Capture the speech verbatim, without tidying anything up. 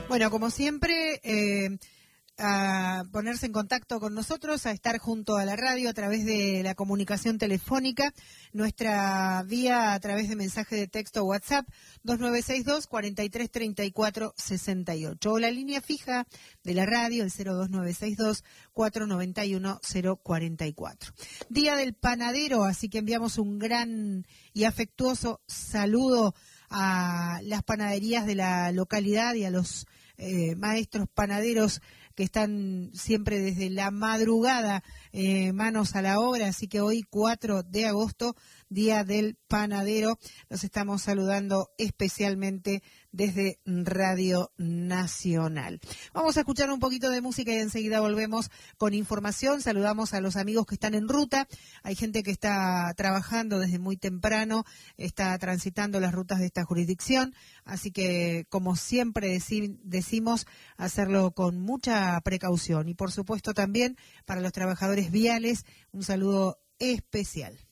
Bueno, como siempre, eh, a ponerse en contacto con nosotros, a estar junto a la radio a través de la comunicación telefónica, nuestra vía a través de mensaje de texto WhatsApp dos nueve seis dos, cuatro tres, tres cuatro seis ocho, o la línea fija de la radio, el cero dos nueve seis dos, cuatro nueve uno, cero cuatro cuatro. Día del panadero, así que enviamos un gran y afectuoso saludo a las panaderías de la localidad y a los eh, maestros panaderos que están siempre desde la madrugada eh, manos a la obra, así que hoy cuatro de agosto, Día del Panadero, los estamos saludando especialmente desde Radio Nacional. Vamos a escuchar un poquito de música y enseguida volvemos con información. Saludamos a los amigos que están en ruta, hay gente que está trabajando desde muy temprano, está transitando las rutas de esta jurisdicción, así que como siempre deci- decimos, hacerlo con mucha precaución y por supuesto también para los trabajadores viales un saludo especial.